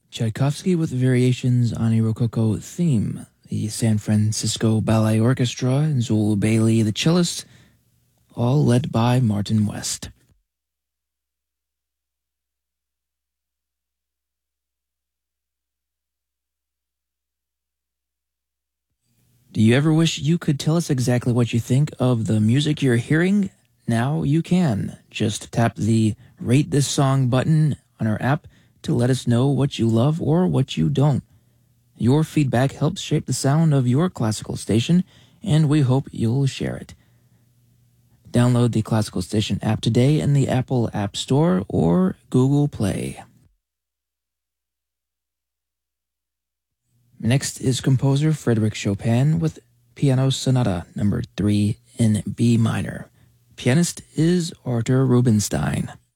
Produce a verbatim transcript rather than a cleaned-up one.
Tchaikovsky with variations on a Rococo theme. The San Francisco Ballet Orchestra and Zool Bailey, the cellist, all led by Martin West. Do you ever wish you could tell us exactly what you think of the music you're hearing? Now you can. Just tap the Rate This Song button on our app to let us know what you love or what you don't. Your feedback helps shape the sound of your classical station, and we hope you'll share it. Download the Classical Station app today in the Apple App Store or Google Play. Next is composer Frédéric Chopin with Piano Sonata number three in B minor. Pianist is Arthur Rubinstein.